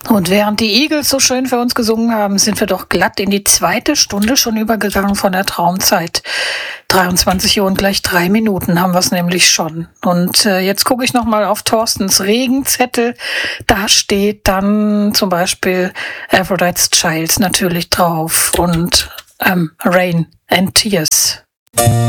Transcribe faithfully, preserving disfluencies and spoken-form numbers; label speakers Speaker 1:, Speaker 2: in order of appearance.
Speaker 1: Und während die Eagles so schön für uns gesungen haben, sind wir doch glatt in die zweite Stunde schon übergegangen von der Traumzeit. dreiundzwanzig Uhr und gleich drei Minuten haben wir es nämlich schon. Und äh, jetzt gucke ich nochmal auf Thorstens Regenzettel. Da steht dann zum Beispiel Aphrodite's Child natürlich drauf und ähm, Rain and Tears.